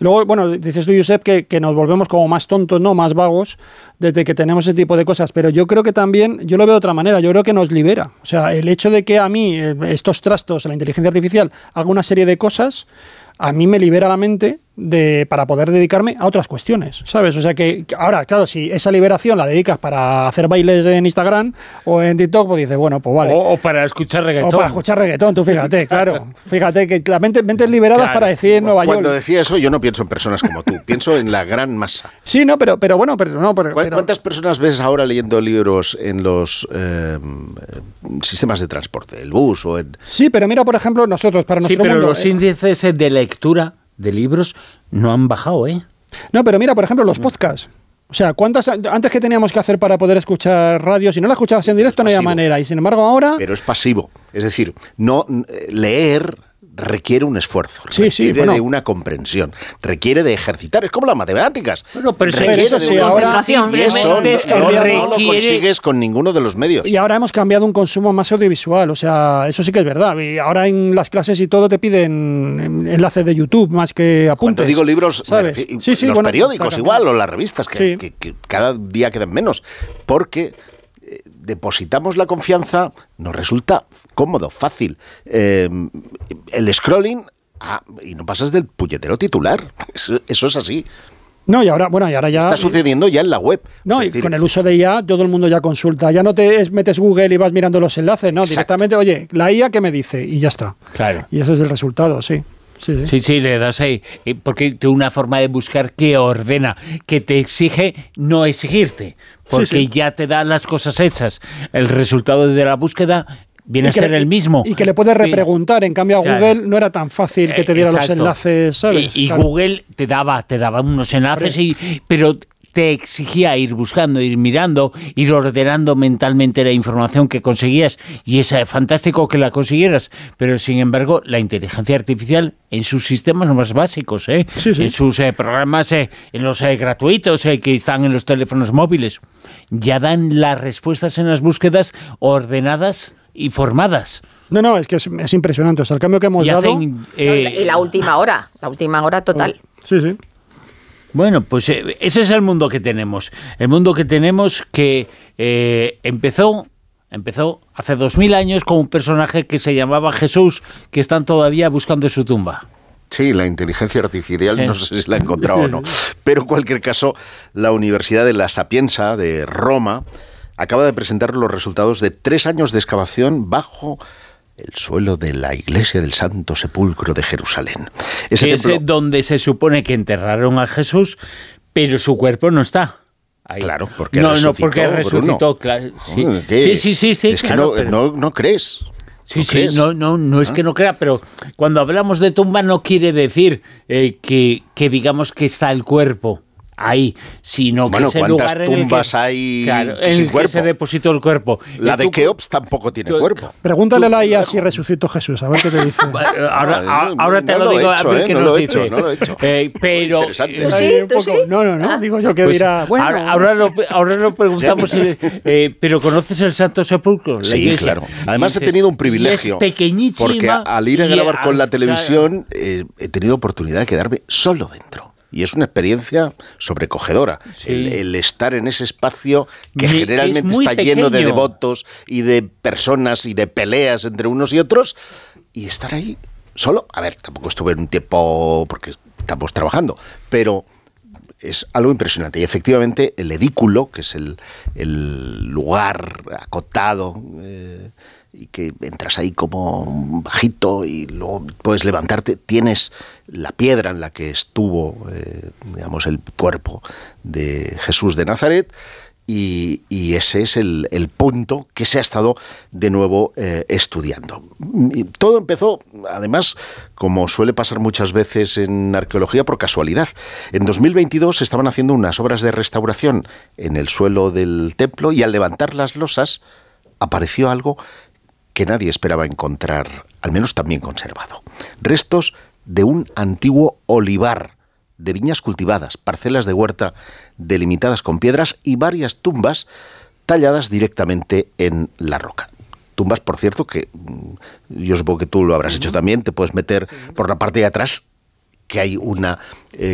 Luego, bueno, dices tú, Josep, que nos volvemos como más tontos, ¿no? Más vagos desde que tenemos ese tipo de cosas. Pero yo creo que también, yo lo veo de otra manera, yo creo que nos libera. O sea, el hecho de que a mí estos trastos, la inteligencia artificial, haga una serie de cosas, a mí me libera la mente para poder dedicarme a otras cuestiones, ¿sabes? O sea que ahora, claro, si esa liberación la dedicas para hacer bailes en Instagram o en TikTok, pues dices, bueno, pues vale. O para escuchar reggaetón. O para escuchar reggaetón, tú fíjate, claro. Fíjate que la mentes liberadas para decir Nueva York. Cuando decía eso, yo no pienso en personas como tú, pienso en la gran masa. Sí, no, pero bueno, pero ¿Cuántas personas ves ahora leyendo libros en los sistemas de transporte, el bus o en... Sí, pero mira, por ejemplo, nosotros, para nuestro mundo... Sí, pero los índices de lectura de libros no han bajado, ¿eh? No, pero mira, por ejemplo, los podcasts. O sea, antes que teníamos que hacer para poder escuchar radio, si no la escuchabas en directo no había manera, y sin embargo ahora... Pero es pasivo, es decir, no leer requiere un esfuerzo, requiere de una comprensión, requiere de ejercitar, es como las matemáticas. Bueno, pero requiere sí, ahora y eso no lo consigues con ninguno de los medios. Y ahora hemos cambiado un consumo más audiovisual, o sea, eso sí que es verdad. Y ahora en las clases y todo te piden enlaces de YouTube más que apuntes. Cuando digo libros, ¿sabes? Los periódicos igual, o las revistas, que cada día quedan menos, porque... depositamos la confianza, nos resulta cómodo, fácil. El scrolling, y no pasas del puñetero titular. Eso es así. No, y ahora ya... Está sucediendo ya en la web. No, y con el uso de IA, todo el mundo ya consulta. Ya no te metes Google y vas mirando los enlaces, no. Exacto. Directamente, oye, la IA, ¿qué me dice? Y ya está. Claro. Y ese es el resultado, sí. Sí, le das ahí. Porque tiene una forma de buscar que ordena, que te exige no exigirte. Porque ya te da las cosas hechas. El resultado de la búsqueda viene a ser el mismo. Y que le puedes repreguntar. En cambio, a Google no era tan fácil que te diera los enlaces, ¿sabes? Y Google te daba unos enlaces, pero te exigía ir buscando, ir mirando, ir ordenando mentalmente la información que conseguías, y es fantástico que la consiguieras, pero sin embargo la inteligencia artificial en sus sistemas más básicos, en sus programas, en los gratuitos que están en los teléfonos móviles, ya dan las respuestas en las búsquedas ordenadas y formadas. No, es que es impresionante, o sea, el cambio que hemos dado... y la última hora total. Sí. Bueno, pues ese es el mundo que tenemos. El mundo que tenemos que empezó hace 2000 años con un personaje que se llamaba Jesús, que están todavía buscando su tumba. Sí, la inteligencia artificial, no sé si la ha encontrado o no. Pero en cualquier caso, la Universidad de La Sapienza de Roma acaba de presentar los resultados de 3 años de excavación bajo el suelo de la iglesia del Santo Sepulcro de Jerusalén. Ese donde se supone que enterraron a Jesús, pero su cuerpo no está ahí. Claro, porque resucitó. Claro. Sí. Es claro, que no crees. No es que no crea, pero cuando hablamos de tumba no quiere decir que digamos que está el cuerpo ahí, sino que es el lugar en el que hay sin cuerpo, que se depositó el cuerpo. La de Keops tampoco tiene cuerpo. Pregúntale a la IA si resucitó Jesús, a ver qué te dice. Ahora te lo digo, a ver qué nos dice. No lo he hecho. Pero ¿Tú sí? No, digo yo que dirá, bueno... Ahora lo preguntamos, pero ¿conoces el Santo Sepulcro? Sí, claro. Además he tenido un privilegio. Es pequeñísima. Porque al ir a grabar con la televisión he tenido oportunidad de quedarme solo dentro. Y es una experiencia sobrecogedora. Sí. El estar en ese espacio que generalmente está lleno de devotos y de personas y de peleas entre unos y otros, y estar ahí solo. A ver, tampoco estuve en un tiempo porque estamos trabajando, pero es algo impresionante. Y efectivamente el edículo, que es el lugar acotado, y que entras ahí como bajito y luego puedes levantarte, tienes la piedra en la que estuvo, digamos, el cuerpo de Jesús de Nazaret, y ese es el punto que se ha estado de nuevo estudiando. Y todo empezó, además, como suele pasar muchas veces en arqueología, por casualidad. En 2022 se estaban haciendo unas obras de restauración en el suelo del templo, y al levantar las losas apareció algo que nadie esperaba encontrar, al menos tan bien conservado. Restos de un antiguo olivar, de viñas cultivadas, parcelas de huerta delimitadas con piedras y varias tumbas talladas directamente en la roca. Tumbas, por cierto, que yo supongo que tú lo habrás hecho también, te puedes meter por la parte de atrás, que hay una